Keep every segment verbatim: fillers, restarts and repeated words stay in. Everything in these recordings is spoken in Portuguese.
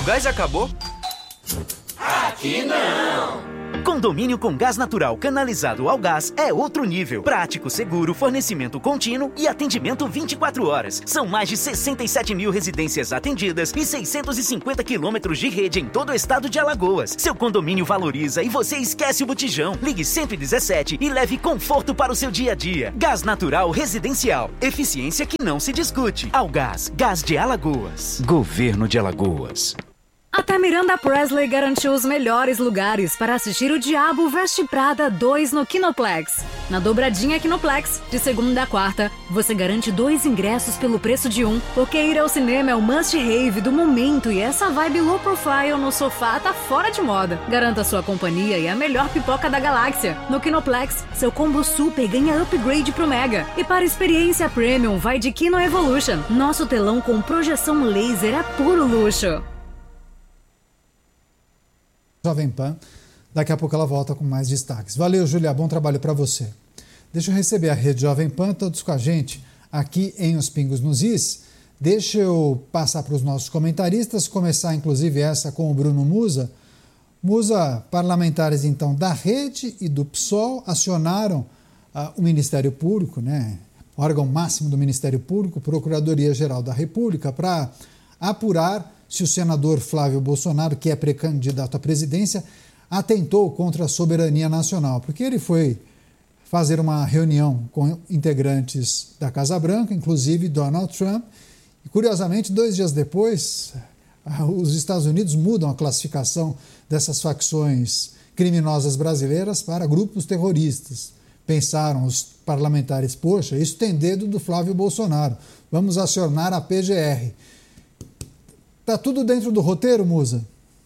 gás acabou? Aqui não! Condomínio com gás natural canalizado ao gás é outro nível. Prático, seguro, fornecimento contínuo e atendimento vinte e quatro horas. São mais de sessenta e sete mil residências atendidas e seiscentos e cinquenta quilômetros de rede em todo o estado de Alagoas. Seu condomínio valoriza e você esquece o botijão. Ligue cento e dezessete e leve conforto para o seu dia a dia. Gás natural residencial. Eficiência que não se discute. Algás, Gás de Alagoas. Governo de Alagoas. Até Miranda Presley garantiu os melhores lugares para assistir O Diabo Veste Prada dois no Kinoplex. Na dobradinha Kinoplex, de segunda a quarta, você garante dois ingressos pelo preço de um, porque ir ao cinema é o must-have do momento e essa vibe low profile no sofá tá fora de moda. Garanta sua companhia e a melhor pipoca da galáxia. No Kinoplex, seu combo super ganha upgrade pro Mega. E para experiência premium, vai de Kino Evolution. Nosso telão com projeção laser é puro luxo. Jovem Pan. Daqui a pouco ela volta com mais destaques. Valeu, Júlia. Bom trabalho para você. Deixa eu receber a rede Jovem Pan, todos com a gente aqui em Os Pingos nos Is. Deixa eu passar para os nossos comentaristas, começar inclusive essa com o Bruno Musa. Musa, parlamentares então da Rede e do P SOL acionaram uh, o Ministério Público, né, o órgão máximo do Ministério Público, Procuradoria-Geral da República, para apurar se o senador Flávio Bolsonaro, que é pré-candidato à presidência, atentou contra a soberania nacional, porque ele foi fazer uma reunião com integrantes da Casa Branca, inclusive Donald Trump, e curiosamente, dois dias depois, os Estados Unidos mudam a classificação dessas facções criminosas brasileiras para grupos terroristas. Pensaram os parlamentares, poxa, isso tem dedo do Flávio Bolsonaro, vamos acionar a P G R. Está tudo dentro do roteiro, Musa?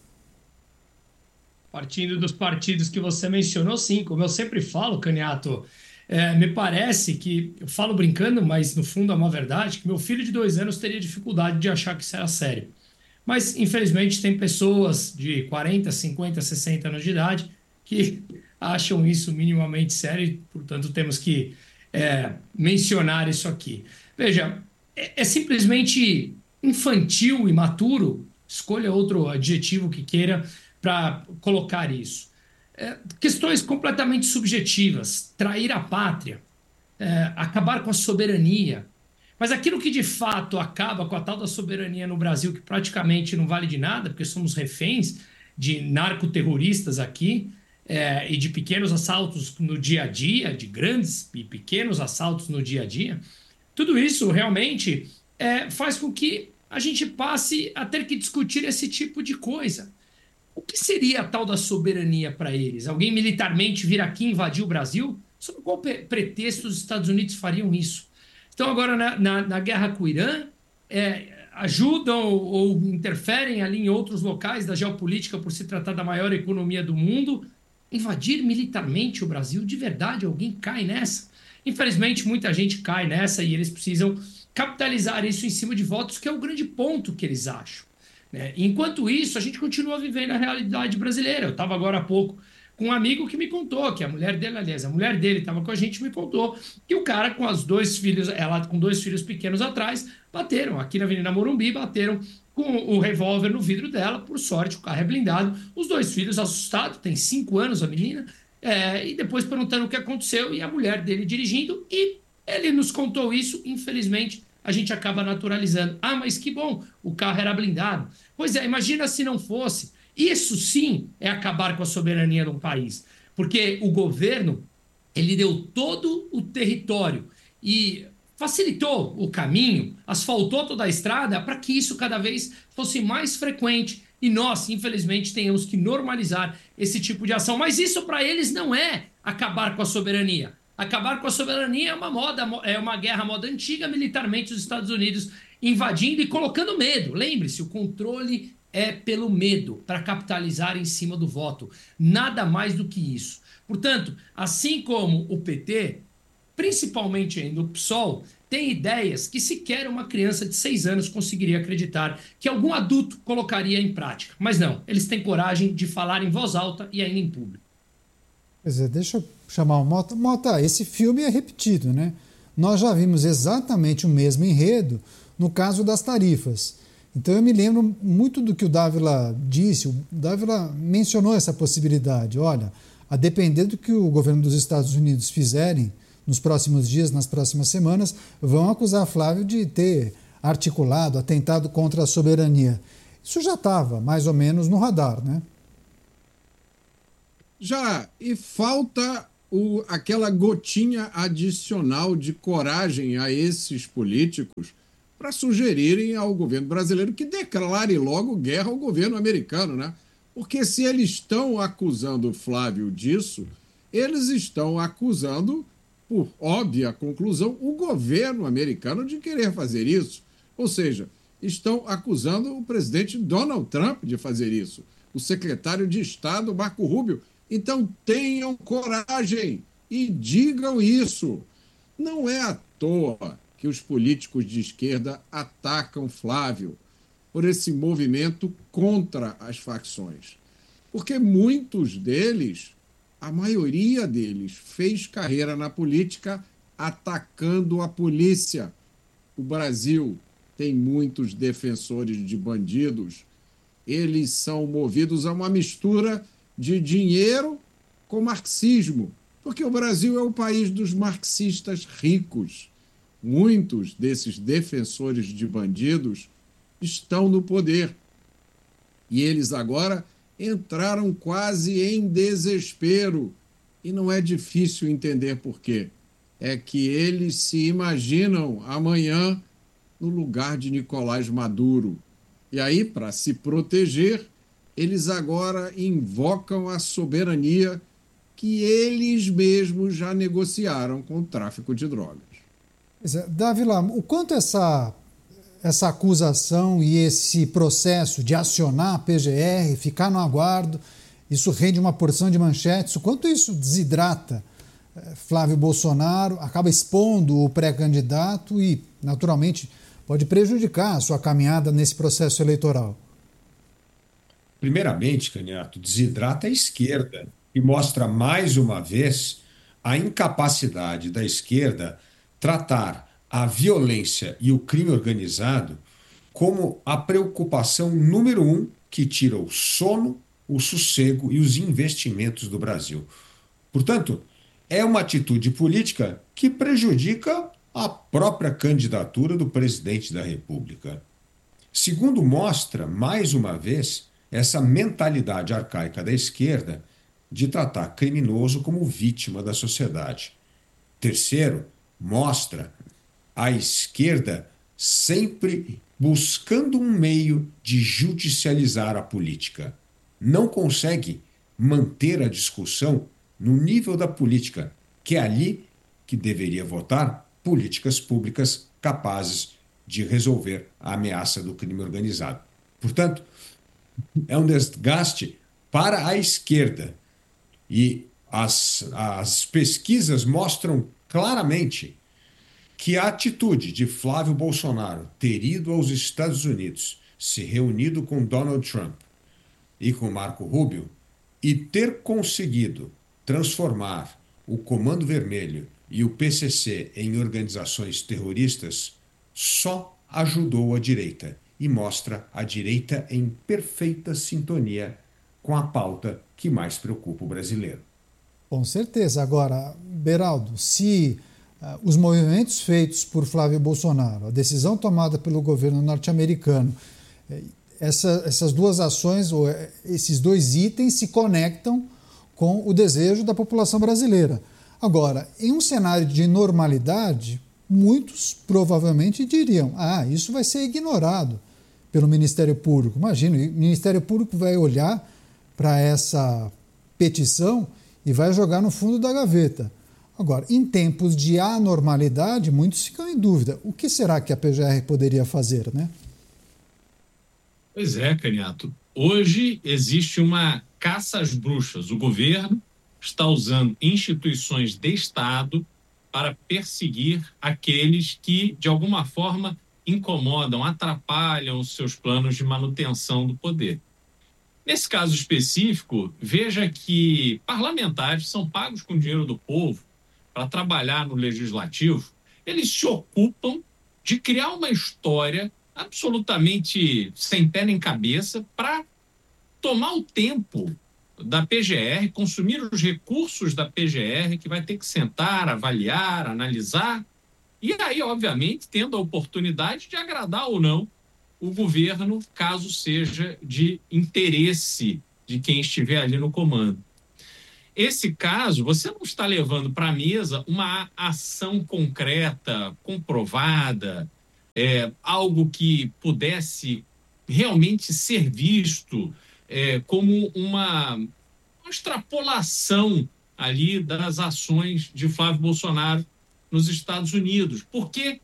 Partindo dos partidos que você mencionou, sim. Como eu sempre falo, Caniato, é, me parece que, eu falo brincando, mas no fundo é uma verdade, que meu filho de dois anos teria dificuldade de achar que isso era sério. Mas, infelizmente, tem pessoas de quarenta, cinquenta, sessenta anos de idade que acham isso minimamente sério e, portanto, temos que é, mencionar isso aqui. Veja, é, é simplesmente infantil, imaturo, escolha outro adjetivo que queira para colocar isso. É, questões completamente subjetivas, trair a pátria, é, acabar com a soberania. Mas aquilo que de fato acaba com a tal da soberania no Brasil, que praticamente não vale de nada, porque somos reféns de narcoterroristas aqui, é, e de pequenos assaltos no dia a dia, de grandes e pequenos assaltos no dia a dia, tudo isso realmente é, faz com que a gente passe a ter que discutir esse tipo de coisa. O que seria a tal da soberania para eles? Alguém militarmente vir aqui invadir o Brasil? Sob qual pretexto os Estados Unidos fariam isso? Então, agora, na, na, na guerra com o Irã, é, ajudam ou interferem ali em outros locais da geopolítica por se tratar da maior economia do mundo. Invadir militarmente o Brasil, de verdade, alguém cai nessa? Infelizmente, muita gente cai nessa e eles precisam capitalizar isso em cima de votos, que é o grande ponto que eles acham. Né? Enquanto isso, a gente continua vivendo a realidade brasileira. Eu estava agora há pouco com um amigo que me contou, que a mulher dele, aliás, a mulher dele estava com a gente e me contou que o cara com os dois filhos, ela com dois filhos pequenos atrás, bateram aqui na Avenida Morumbi, bateram com o revólver no vidro dela. Por sorte, o carro é blindado. Os dois filhos assustados, tem cinco anos a menina, é, e depois perguntando o que aconteceu, e a mulher dele dirigindo, e ele nos contou isso. Infelizmente, a gente acaba naturalizando. Ah, mas que bom, o carro era blindado. Pois é, imagina se não fosse. Isso sim é acabar com a soberania de um país, porque o governo, ele deu todo o território e facilitou o caminho, asfaltou toda a estrada para que isso cada vez fosse mais frequente e nós, infelizmente, tenhamos que normalizar esse tipo de ação. Mas isso para eles não é acabar com a soberania. Acabar com a soberania é uma moda, é uma guerra moda antiga, militarmente os Estados Unidos invadindo e colocando medo. Lembre-se, o controle é pelo medo, para capitalizar em cima do voto. Nada mais do que isso. Portanto, assim como o P T, principalmente ainda o P SOL, tem ideias que sequer uma criança de seis anos conseguiria acreditar que algum adulto colocaria em prática. Mas não, eles têm coragem de falar em voz alta e ainda em público. Pois é, deixa eu chamar o Mota. Mota, esse filme é repetido, né? Nós já vimos exatamente o mesmo enredo no caso das tarifas. Então eu me lembro muito do que o Dávila disse, o Dávila mencionou essa possibilidade. Olha, a depender do que o governo dos Estados Unidos fizerem nos próximos dias, nas próximas semanas, vão acusar Flávio de ter articulado, atentado contra a soberania. Isso já estava mais ou menos no radar, né? Já, e falta o, aquela gotinha adicional de coragem a esses políticos para sugerirem ao governo brasileiro que declare logo guerra ao governo americano, né? Porque se eles estão acusando o Flávio disso, eles estão acusando, por óbvia conclusão, o governo americano de querer fazer isso. Ou seja, estão acusando o presidente Donald Trump de fazer isso, o secretário de Estado Marco Rubio. Então tenham coragem e digam isso. Não é à toa que os políticos de esquerda atacam Flávio por esse movimento contra as facções. Porque muitos deles, a maioria deles, fez carreira na política atacando a polícia. O Brasil tem muitos defensores de bandidos. Eles são movidos a uma mistura de dinheiro com marxismo, porque o Brasil é o país dos marxistas ricos. Muitos desses defensores de bandidos estão no poder. E eles agora entraram quase em desespero. E não é difícil entender por quê. É que eles se imaginam amanhã no lugar de Nicolás Maduro. E aí, para se proteger, eles agora invocam a soberania que eles mesmos já negociaram com o tráfico de drogas. Dávila, o quanto essa, essa acusação e esse processo de acionar a P G R, ficar no aguardo, isso rende uma porção de manchetes, o quanto isso desidrata Flávio Bolsonaro, acaba expondo o pré-candidato e, naturalmente, pode prejudicar a sua caminhada nesse processo eleitoral? Primeiramente, Candidato, desidrata a esquerda e mostra mais uma vez a incapacidade da esquerda tratar a violência e o crime organizado como a preocupação número um que tira o sono, o sossego e os investimentos do Brasil. Portanto, é uma atitude política que prejudica a própria candidatura do presidente da República. Segundo, mostra, mais uma vez, essa mentalidade arcaica da esquerda de tratar criminoso como vítima da sociedade. Terceiro, mostra a esquerda sempre buscando um meio de judicializar a política. Não consegue manter a discussão no nível da política, que é ali que deveria votar políticas públicas capazes de resolver a ameaça do crime organizado. Portanto, é um desgaste para a esquerda. E as, as pesquisas mostram claramente que a atitude de Flávio Bolsonaro ter ido aos Estados Unidos, se reunido com Donald Trump e com Marco Rubio, e ter conseguido transformar o Comando Vermelho e o P C C em organizações terroristas, só ajudou a direita e mostra a direita em perfeita sintonia com a pauta que mais preocupa o brasileiro. Com certeza. Agora, Beraldo, se uh, os movimentos feitos por Flávio Bolsonaro, a decisão tomada pelo governo norte-americano, essa, essas duas ações, ou esses dois itens se conectam com o desejo da população brasileira. Agora, em um cenário de normalidade, muitos provavelmente diriam: ah, isso vai ser ignorado pelo Ministério Público. Imagina, o Ministério Público vai olhar para essa petição e vai jogar no fundo da gaveta. Agora, em tempos de anormalidade, muitos ficam em dúvida. O que será que a P G R poderia fazer, né? Pois é, Candidato. Hoje existe uma caça às bruxas. O governo está usando instituições de Estado para perseguir aqueles que, de alguma forma, incomodam, atrapalham os seus planos de manutenção do poder. Nesse caso específico, veja que parlamentares são pagos com dinheiro do povo para trabalhar no legislativo. Eles se ocupam de criar uma história absolutamente sem pé nem cabeça para tomar o tempo da P G R, consumir os recursos da P G R, que vai ter que sentar, avaliar, analisar, e aí, obviamente, tendo a oportunidade de agradar ou não o governo, caso seja de interesse de quem estiver ali no comando. Esse caso, você não está levando para a mesa uma ação concreta, comprovada, é, algo que pudesse realmente ser visto é, como uma, uma extrapolação ali das ações de Flávio Bolsonaro nos Estados Unidos. Porque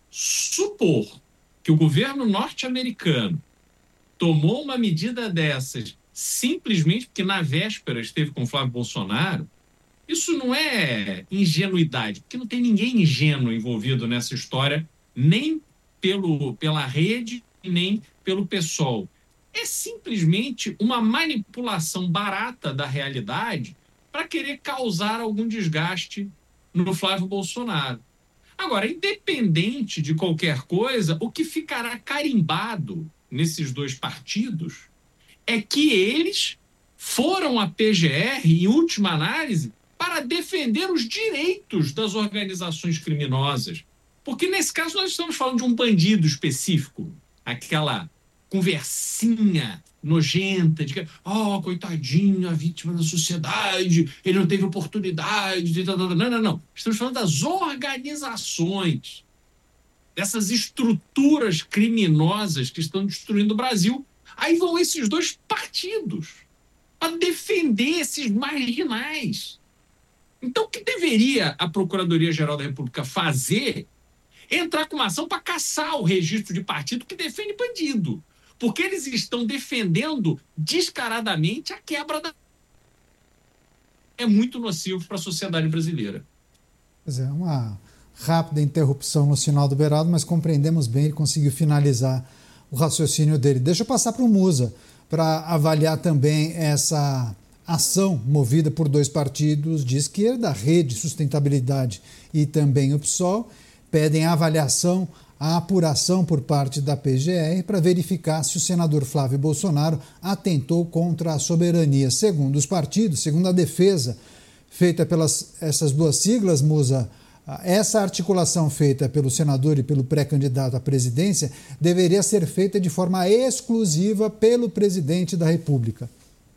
supor que o governo norte-americano tomou uma medida dessas simplesmente porque na véspera esteve com Flávio Bolsonaro, isso não é ingenuidade, porque não tem ninguém ingênuo envolvido nessa história, nem pelo, pela rede, nem pelo PSOL. É simplesmente uma manipulação barata da realidade para querer causar algum desgaste no Flávio Bolsonaro. Agora, independente de qualquer coisa, o que ficará carimbado nesses dois partidos é que eles foram à P G R, em última análise, para defender os direitos das organizações criminosas. Porque, nesse caso, nós estamos falando de um bandido específico, aquela conversinha nojenta de que, oh, coitadinho, a vítima da sociedade, ele não teve oportunidade. De... Não, não, não. Estamos falando das organizações, dessas estruturas criminosas que estão destruindo o Brasil. Aí vão esses dois partidos para defender esses marginais. Então, o que deveria a Procuradoria-Geral da República fazer é entrar com uma ação para caçar o registro de partido que defende bandido. Porque eles estão defendendo descaradamente a quebra da... É muito nocivo para a sociedade brasileira. Pois é, uma rápida interrupção no sinal do Beraldo, mas compreendemos bem, ele conseguiu finalizar o raciocínio dele. Deixa eu passar para o Musa, para avaliar também essa ação movida por dois partidos de esquerda, a Rede Sustentabilidade e também o PSOL, pedem a avaliação, a apuração por parte da P G R para verificar se o senador Flávio Bolsonaro atentou contra a soberania. Segundo os partidos, segundo a defesa feita pelas essas duas siglas, Musa, essa articulação feita pelo senador e pelo pré-candidato à presidência deveria ser feita de forma exclusiva pelo presidente da República.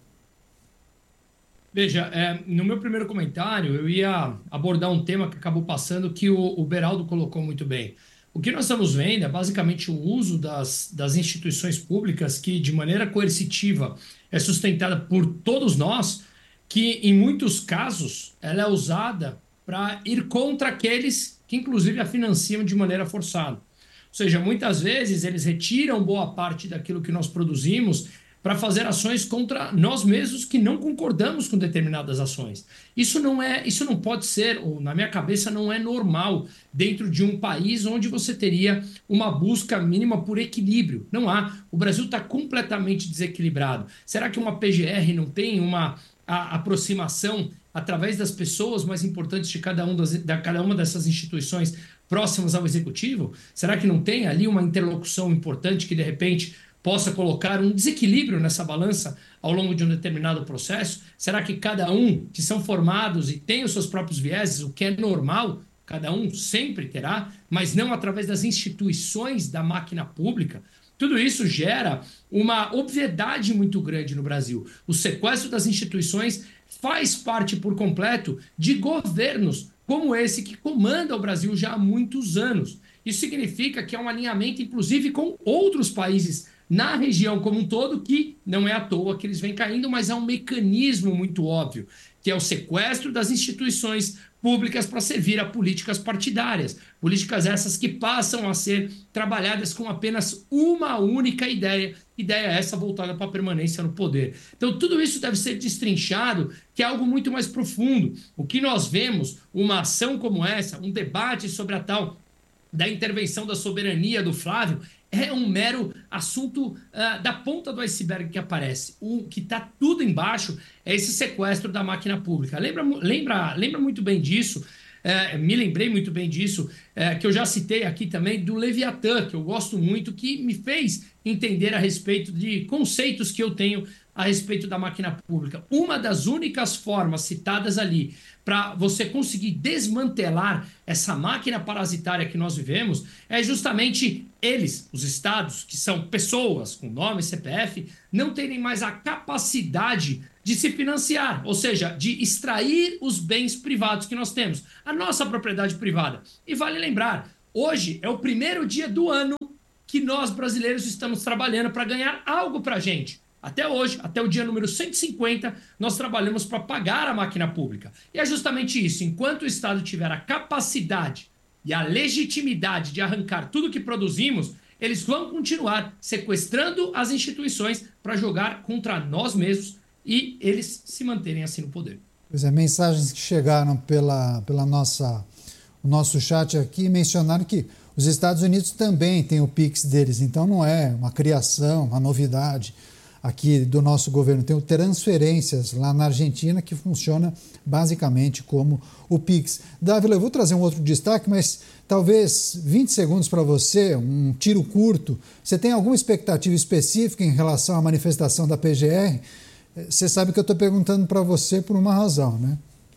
Veja, é, no meu primeiro comentário eu ia abordar um tema que acabou passando que o, o Beraldo colocou muito bem. O que nós estamos vendo é basicamente o uso das, das instituições públicas que, de maneira coercitiva, é sustentada por todos nós, que em muitos casos ela é usada para ir contra aqueles que, inclusive, a financiam de maneira forçada. Ou seja, muitas vezes eles retiram boa parte daquilo que nós produzimos para fazer ações contra nós mesmos que não concordamos com determinadas ações. Isso não é, isso não pode ser, ou na minha cabeça não é normal dentro de um país onde você teria uma busca mínima por equilíbrio. Não há. O Brasil está completamente desequilibrado. Será que uma P G R não tem uma a, aproximação através das pessoas mais importantes de cada, um das, de cada uma dessas instituições próximas ao executivo? Será que não tem ali uma interlocução importante que, de repente, possa colocar um desequilíbrio nessa balança ao longo de um determinado processo? Será que cada um que são formados e tem os seus próprios vieses, o que é normal, cada um sempre terá, mas não através das instituições da máquina pública? Tudo isso gera uma obviedade muito grande no Brasil. O sequestro das instituições faz parte por completo de governos como esse que comanda o Brasil já há muitos anos. Isso significa que há um alinhamento, inclusive, com outros países na região como um todo, que não é à toa que eles vêm caindo, mas há um mecanismo muito óbvio, que é o sequestro das instituições públicas para servir a políticas partidárias. Políticas essas que passam a ser trabalhadas com apenas uma única ideia, ideia essa voltada para a permanência no poder. Então, tudo isso deve ser destrinchado, que é algo muito mais profundo. O que nós vemos, uma ação como essa, um debate sobre a tal da intervenção da soberania do Flávio, é um mero assunto uh, da ponta do iceberg que aparece. O que está tudo embaixo é esse sequestro da máquina pública. Lembra, lembra, lembra muito bem disso É, me lembrei muito bem disso, é, que eu já citei aqui também do Leviatã, que eu gosto muito, que me fez entender a respeito de conceitos que eu tenho a respeito da máquina pública. Uma das únicas formas citadas ali para você conseguir desmantelar essa máquina parasitária que nós vivemos é justamente eles, os estados, que são pessoas com nome e C P F, não terem mais a capacidade de se financiar, ou seja, de extrair os bens privados que nós temos, a nossa propriedade privada. E vale lembrar, hoje é o primeiro dia do ano que nós brasileiros estamos trabalhando para ganhar algo para a gente. Até hoje, até o dia número cento e cinquenta, nós trabalhamos para pagar a máquina pública. E é justamente isso. Enquanto o Estado tiver a capacidade e a legitimidade de arrancar tudo que produzimos, eles vão continuar sequestrando as instituições para jogar contra nós mesmos e eles se manterem assim no poder. Pois é, mensagens que chegaram pela, pela nossa, o nosso chat aqui mencionaram que os Estados Unidos também têm o Pix deles, então não é uma criação, uma novidade aqui do nosso governo. Tem o transferências lá na Argentina que funciona basicamente como o Pix. Dávila, eu vou trazer um outro destaque, mas talvez vinte segundos para você, um tiro curto. Você tem alguma expectativa específica em relação à manifestação da P G R? Você sabe que eu estou perguntando para você por uma razão, né?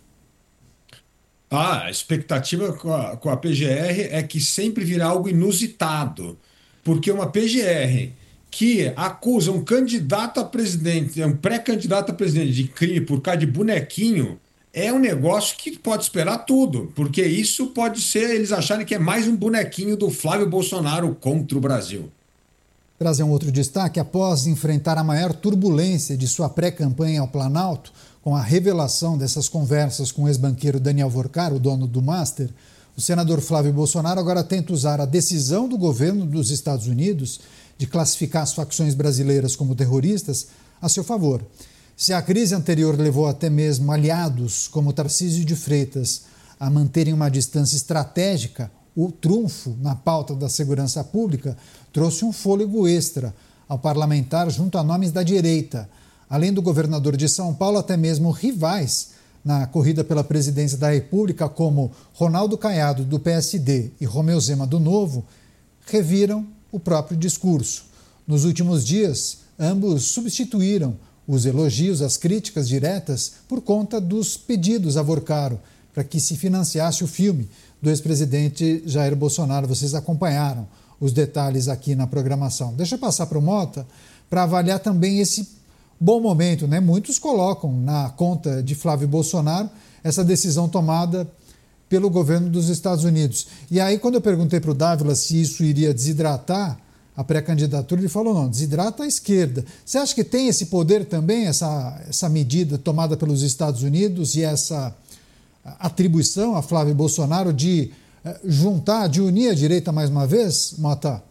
Ah, a expectativa com a, com a P G R é que sempre virá algo inusitado, porque uma P G R que acusa um candidato a presidente, um pré-candidato a presidente de crime por causa de bonequinho, é um negócio que pode esperar tudo, porque isso pode ser eles acharem que é mais um bonequinho do Flávio Bolsonaro contra o Brasil. Trazer um outro destaque: após enfrentar a maior turbulência de sua pré-campanha ao Planalto, com a revelação dessas conversas com o ex-banqueiro Daniel Vorcar, o dono do Master, o senador Flávio Bolsonaro agora tenta usar a decisão do governo dos Estados Unidos de classificar as facções brasileiras como terroristas a seu favor. Se a crise anterior levou até mesmo aliados como Tarcísio de Freitas a manterem uma distância estratégica, o trunfo na pauta da segurança pública trouxe um fôlego extra ao parlamentar junto a nomes da direita, além do governador de São Paulo, até mesmo rivais na corrida pela presidência da República, como Ronaldo Caiado, do P S D, e Romeu Zema, do Novo, reviram o próprio discurso. Nos últimos dias, ambos substituíram os elogios, as críticas diretas, por conta dos pedidos a Vorcaro para que se financiasse o filme do ex-presidente Jair Bolsonaro. Vocês acompanharam os detalhes aqui na programação. Deixa eu passar para o Mota para avaliar também esse bom momento, né? Muitos colocam na conta de Flávio Bolsonaro essa decisão tomada pelo governo dos Estados Unidos. E aí, quando eu perguntei para o Dávila se isso iria desidratar a pré-candidatura, ele falou: não, desidrata a esquerda. Você acha que tem esse poder também, essa, essa medida tomada pelos Estados Unidos e essa atribuição a Flávio Bolsonaro de eh, juntar, de unir a direita mais uma vez, Mota?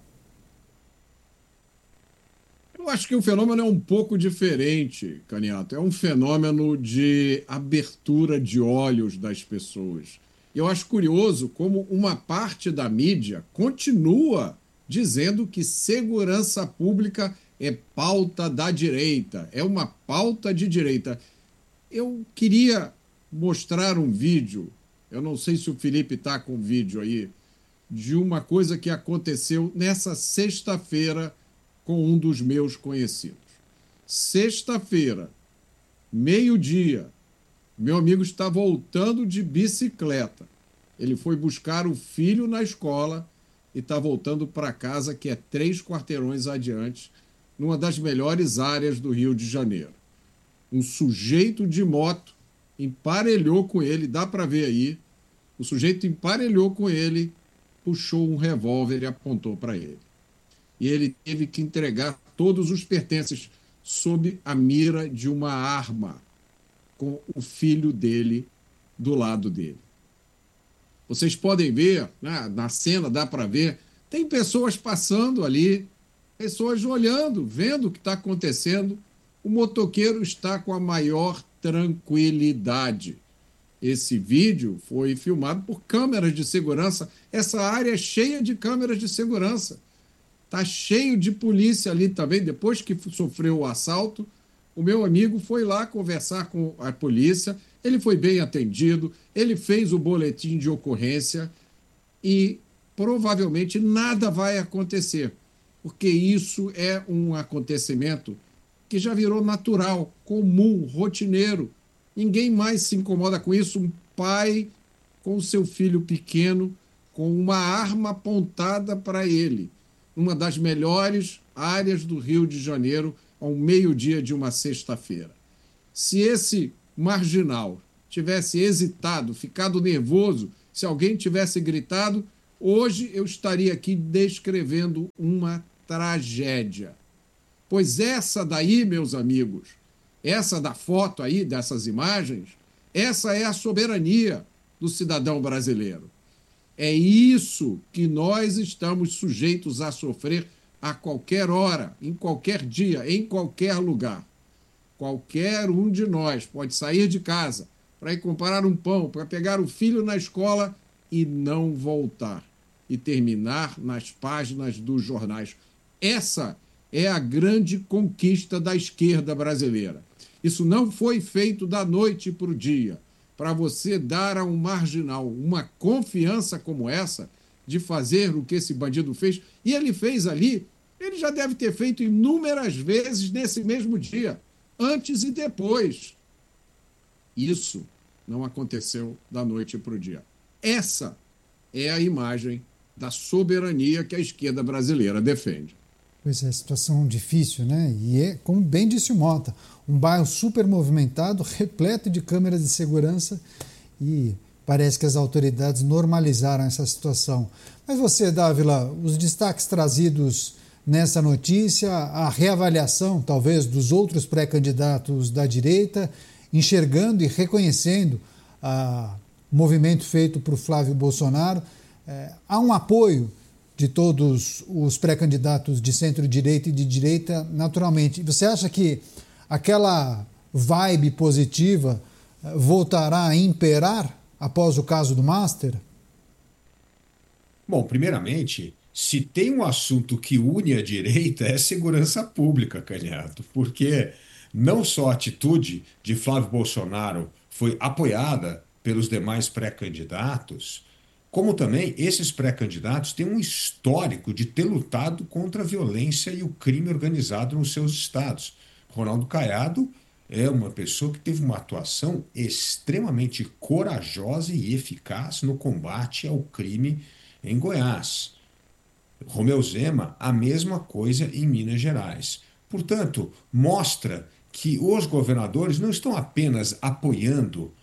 Eu acho que o fenômeno é um pouco diferente, Caniato. É um fenômeno de abertura de olhos das pessoas. Eu acho curioso como uma parte da mídia continua dizendo que segurança pública é pauta da direita, é uma pauta de direita. Eu queria mostrar um vídeo, eu não sei se o Felipe está com o vídeo aí, de uma coisa que aconteceu nessa sexta-feira com um dos meus conhecidos. Sexta-feira, meio-dia, meu amigo está voltando de bicicleta. Ele foi buscar o filho na escola e está voltando para casa, que é três quarteirões adiante, numa das melhores áreas do Rio de Janeiro. Um sujeito de moto emparelhou com ele, dá para ver aí, o sujeito emparelhou com ele, puxou um revólver e apontou para ele. E ele teve que entregar todos os pertences sob a mira de uma arma, com o filho dele do lado dele. Vocês podem ver, né, na cena dá para ver, tem pessoas passando ali, pessoas olhando, vendo o que está acontecendo. O motoqueiro está com a maior tranquilidade. Esse vídeo foi filmado por câmeras de segurança. Essa área é cheia de câmeras de segurança. Está cheio de polícia ali também. Depois que sofreu o assalto, o meu amigo foi lá conversar com a polícia. ele foi bem atendido, ele fez o boletim de ocorrência e provavelmente nada vai acontecer, porque isso é um acontecimento que já virou natural, comum, rotineiro. Ninguém mais se incomoda com isso. Um pai com o seu filho pequeno, com uma arma apontada para ele, numa das melhores áreas do Rio de Janeiro, ao meio-dia de uma sexta-feira. Se esse marginal tivesse hesitado, ficado nervoso, se alguém tivesse gritado, hoje eu estaria aqui descrevendo uma tragédia. Pois essa daí, meus amigos, essa da foto aí, dessas imagens, essa é a soberania do cidadão brasileiro. É isso que nós estamos sujeitos a sofrer a qualquer hora, em qualquer dia, em qualquer lugar. Qualquer um de nós pode sair de casa para ir comprar um pão, para pegar o filho na escola e não voltar, e terminar nas páginas dos jornais. Essa é a grande conquista da esquerda brasileira. Isso não foi feito da noite para o dia, para você dar a um marginal uma confiança como essa de fazer o que esse bandido fez. E ele fez ali, ele já deve ter feito inúmeras vezes nesse mesmo dia, antes e depois. Isso não aconteceu da noite para o dia. Essa é a imagem da soberania que a esquerda brasileira defende. Pois é, situação difícil, né? E é, como bem disse o Mota, um bairro super movimentado, repleto de câmeras de segurança, e parece que as autoridades normalizaram essa situação. Mas você, Dávila, os destaques trazidos nessa notícia, a reavaliação, talvez, dos outros pré-candidatos da direita, enxergando e reconhecendo o movimento feito por Flávio Bolsonaro, é, há um apoio de todos os pré-candidatos de centro-direita e de direita, naturalmente. Você acha que aquela vibe positiva voltará a imperar após o caso do Master? Bom, primeiramente, se tem um assunto que une a direita é segurança pública, Canhato, porque não só a atitude de Flávio Bolsonaro foi apoiada pelos demais pré-candidatos, como também esses pré-candidatos têm um histórico de ter lutado contra a violência e o crime organizado nos seus estados. Ronaldo Caiado é uma pessoa que teve uma atuação extremamente corajosa e eficaz no combate ao crime em Goiás. Romeu Zema, a mesma coisa em Minas Gerais. Portanto, mostra que os governadores não estão apenas apoiando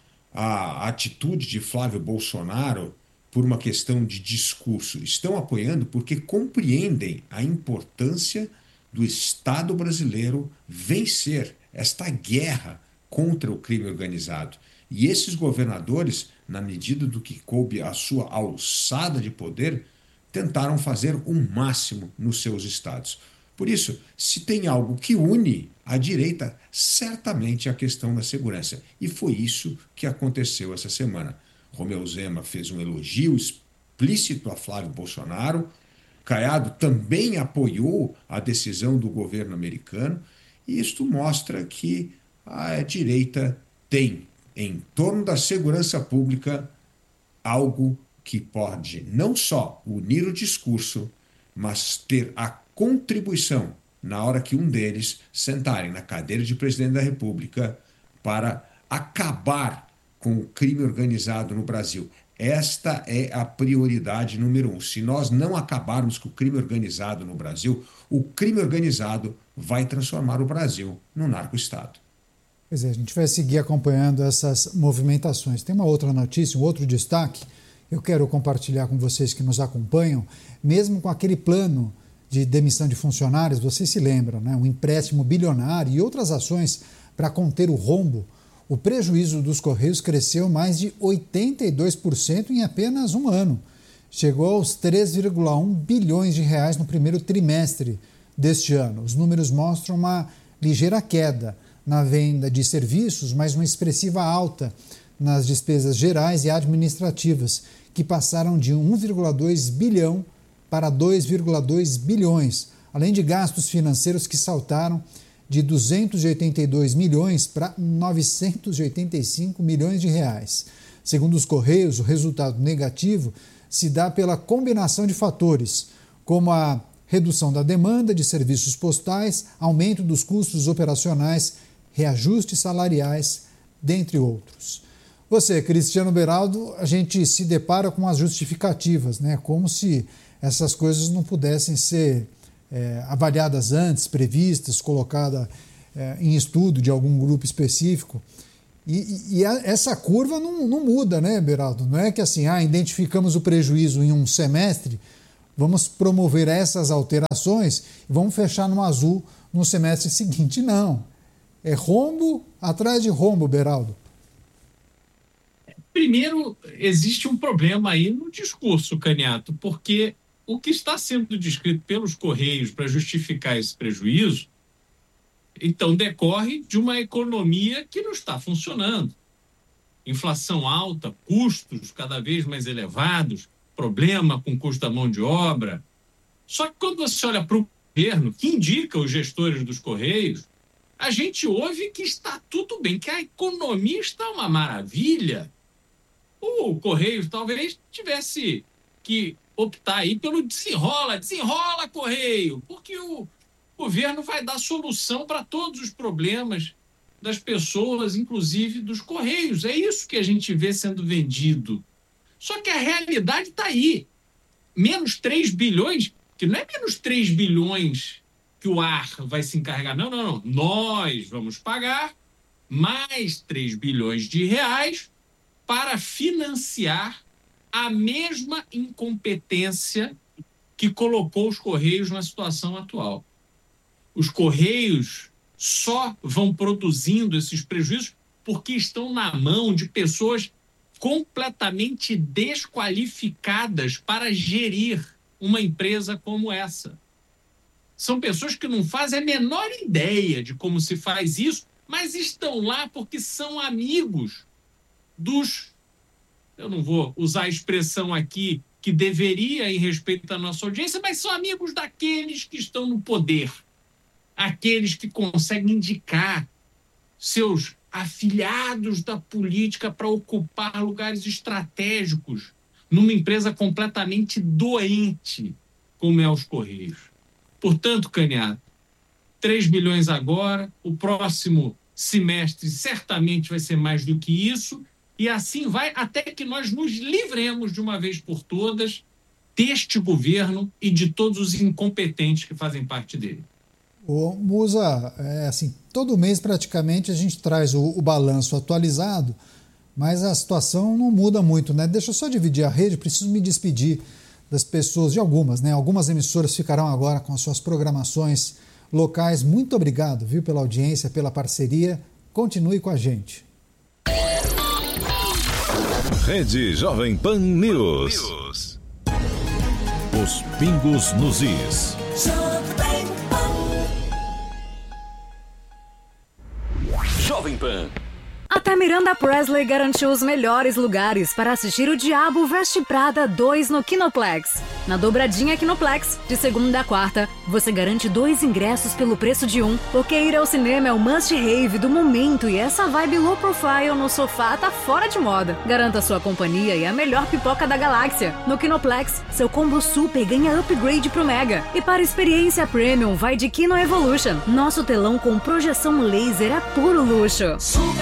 a atitude de Flávio Bolsonaro por uma questão de discurso, estão apoiando porque compreendem a importância do Estado brasileiro vencer esta guerra contra o crime organizado. E esses governadores, na medida do que coube a sua alçada de poder, tentaram fazer o máximo nos seus estados. Por isso, se tem algo que une a direita, certamente é a questão da segurança. E foi isso que aconteceu essa semana. Romeu Zema fez um elogio explícito a Flávio Bolsonaro, Caiado também apoiou a decisão do governo americano, e isto mostra que a direita tem, em torno da segurança pública, algo que pode não só unir o discurso, mas ter a contribuição na hora que um deles sentarem na cadeira de presidente da República para acabar com o crime organizado no Brasil. Esta é a prioridade número um. Se nós não acabarmos com o crime organizado no Brasil, o crime organizado vai transformar o Brasil num narco-estado. Pois é, a gente vai seguir acompanhando essas movimentações. Tem uma outra notícia, um outro destaque, eu quero compartilhar com vocês que nos acompanham, mesmo com aquele plano de demissão de funcionários, vocês se lembram, né? Um empréstimo bilionário e outras ações para conter o rombo. O prejuízo dos Correios cresceu mais de oitenta e dois por cento em apenas um ano. Chegou aos três vírgula um bilhões de reais no primeiro trimestre deste ano. Os números mostram uma ligeira queda na venda de serviços, mas uma expressiva alta nas despesas gerais e administrativas, que passaram de um vírgula dois bilhão para dois vírgula dois bilhões, além de gastos financeiros que saltaram de duzentos e oitenta e dois milhões para novecentos e oitenta e cinco milhões de reais. Segundo os Correios, o resultado negativo se dá pela combinação de fatores, como a redução da demanda de serviços postais, aumento dos custos operacionais, reajustes salariais, dentre outros. Você, Cristiano Beraldo, a gente se depara com as justificativas, né? Como se essas coisas não pudessem ser é, avaliadas antes, previstas, colocadas é, em estudo de algum grupo específico. E, e a, essa curva não, não muda, né, Beraldo? Não é que assim, ah, identificamos o prejuízo em um semestre, vamos promover essas alterações e vamos fechar no azul no semestre seguinte. Não. É rombo atrás de rombo, Beraldo. Primeiro, existe um problema aí no discurso, Caniato, porque o que está sendo descrito pelos Correios para justificar esse prejuízo, então, decorre de uma economia que não está funcionando. Inflação alta, custos cada vez mais elevados, problema com o custo da mão de obra. Só que quando você olha para o governo, que indica os gestores dos Correios, a gente ouve que está tudo bem, que a economia está uma maravilha. O Correios talvez tivesse que optar aí pelo desenrola, desenrola Correio, porque o governo vai dar solução para todos os problemas das pessoas, inclusive dos Correios. É isso que a gente vê sendo vendido. Só que a realidade está aí. Menos três bilhões, que não é menos três bilhões que o ar vai se encarregar. Não, não, não. Nós vamos pagar mais três bilhões de reais para financiar a mesma incompetência que colocou os Correios na situação atual. Os Correios só vão produzindo esses prejuízos porque estão na mão de pessoas completamente desqualificadas para gerir uma empresa como essa. São pessoas que não fazem a menor ideia de como se faz isso, mas estão lá porque são amigos dos... Eu não vou usar a expressão aqui que deveria em respeito à nossa audiência, mas são amigos daqueles que estão no poder. Aqueles que conseguem indicar seus afiliados da política para ocupar lugares estratégicos numa empresa completamente doente, como é os Correios. Portanto, Caniato, três bilhões agora, o próximo semestre certamente vai ser mais do que isso, e assim vai até que nós nos livremos de uma vez por todas deste governo e de todos os incompetentes que fazem parte dele. Ô, Musa, é assim, todo mês praticamente a gente traz o, o balanço atualizado, mas a situação não muda muito, né? Deixa eu só dividir a rede, preciso me despedir das pessoas, de algumas, né? Algumas emissoras ficarão agora com as suas programações locais. Muito obrigado, viu, pela audiência, pela parceria. Continue com a gente. Rede Jovem Pan News. Os pingos nos is. Jovem Pan. Até Miranda Presley garantiu os melhores lugares para assistir o Diabo Veste Prada dois no Kinoplex. Na dobradinha Kinoplex, de segunda a quarta, você garante dois ingressos pelo preço de um, porque ir ao cinema é o must-have do momento e essa vibe low profile no sofá tá fora de moda. Garanta sua companhia e a melhor pipoca da galáxia. No Kinoplex, seu combo super ganha upgrade pro Mega. E para experiência premium, vai de Kino Evolution. Nosso telão com projeção laser é puro luxo.